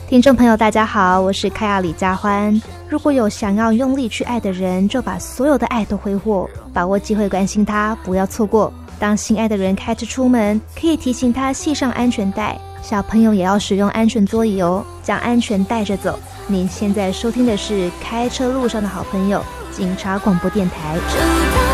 听众朋友大家好，我是凯亚李佳欢。如果有想要用力去爱的人，就把所有的爱都挥霍，把握机会关心他，不要错过。当心爱的人开车出门，可以提醒他系上安全带，小朋友也要使用安全座椅哦，将安全带着走。您现在收听的是开车路上的好朋友，警察广播电台。